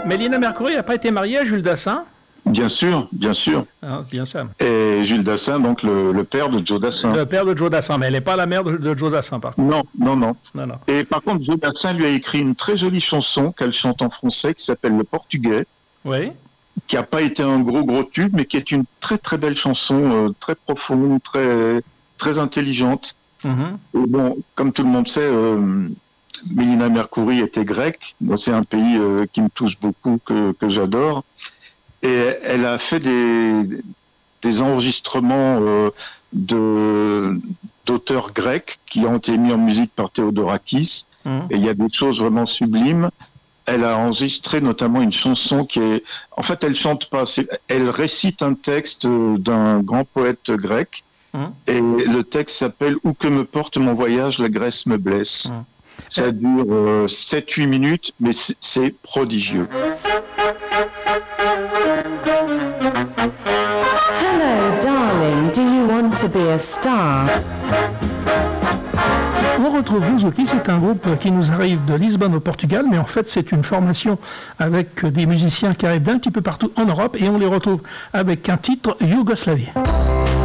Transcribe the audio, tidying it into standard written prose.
Mélina Mercouri n'a pas été mariée à Jules Dassin? Bien sûr, bien sûr. Ah, bien ça. Et Jules Dassin, donc le père de Joe Dassin. Le père de Joe Dassin, mais elle n'est pas la mère de Joe Dassin, par contre. Non, non, non. Non. Et par contre, Joe Dassin lui a écrit une très jolie chanson qu'elle chante en français qui s'appelle Le Portugais. Oui. Qui n'a pas été un gros tube, mais qui est une très très belle chanson, très profonde, très intelligente. Et bon, comme tout le monde sait, Mélina Mercouri était grecque. Moi, c'est un pays qui me touche beaucoup, que j'adore. Et elle a fait des enregistrements d'auteurs grecs qui ont été mis en musique par Theodorakis. Et il y a des choses vraiment sublimes. Elle a enregistré notamment une chanson qui est... En fait, elle chante pas, elle récite un texte d'un grand poète grec. Et le texte s'appelle « Où que me porte mon voyage, la Grèce me blesse ». Ça dure 7-8 minutes, mais c'est prodigieux. Hello, darling, do you want to be a star? On retrouve Bouzouki, c'est un groupe qui nous arrive de Lisbonne au Portugal, mais en fait c'est une formation avec des musiciens qui arrivent d'un petit peu partout en Europe et on les retrouve avec un titre Yougoslavie.